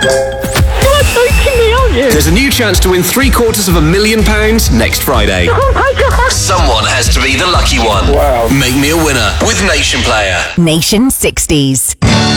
There's a new chance to win £750,000 next Friday. Oh my God! Someone has to be the lucky one. Wow. Make me a winner with Nation Player. Nation 60s.